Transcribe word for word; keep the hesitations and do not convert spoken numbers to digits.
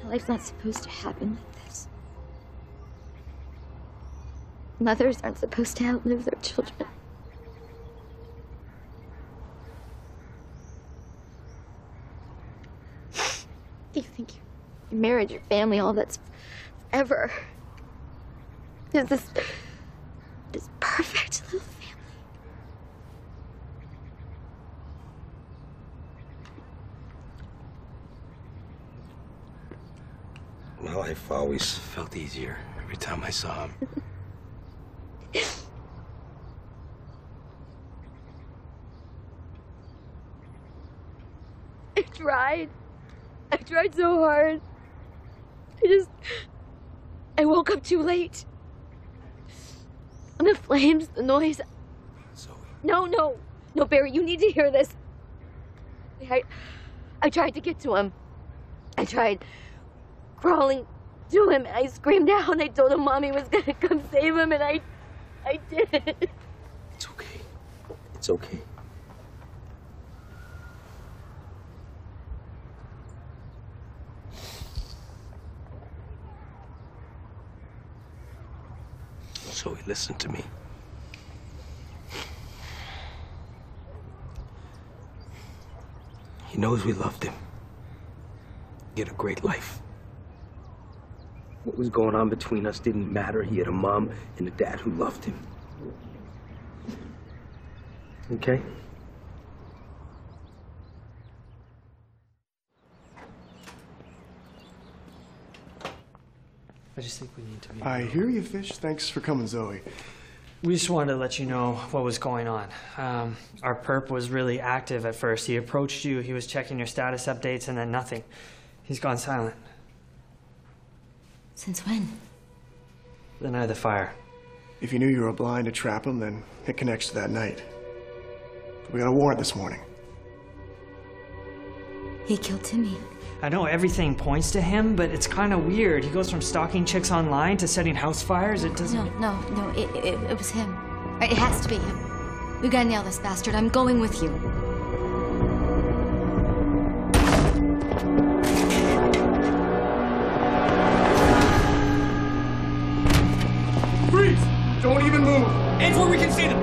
My life's not supposed to happen like this. Mothers aren't supposed to outlive their children. You think your marriage, your family, all that's forever. There's this, this perfect little family. My life always felt easier every time I saw him. I tried. I tried so hard. I just... I woke up too late. And the flames, the noise... Zoe. No, no. No, Barry, you need to hear this. I... I tried to get to him. I tried crawling to him, and I screamed out, and I told him Mommy was gonna come save him, and I... I did. It's okay. It's okay. Zoe, listen to me. He knows we loved him. He had a great life. What was going on between us didn't matter. He had a mom and a dad who loved him. Okay? I just think we need to be... I hear you, Fish. Thanks for coming, Zoe. We just wanted to let you know what was going on. Um, our perp was really active at first. He approached you, he was checking your status updates, and then nothing. He's gone silent. Since when? The night of the fire. If you knew you were blind to trap him, then it connects to that night. We got a warrant this morning. He killed Timmy. I know everything points to him, but it's kind of weird. He goes from stalking chicks online to setting house fires. It doesn't... No, no, no. It, it, it was him. It has to be him. We gotta nail this bastard. I'm going with you. Freeze! Don't even move! It's where we can see them.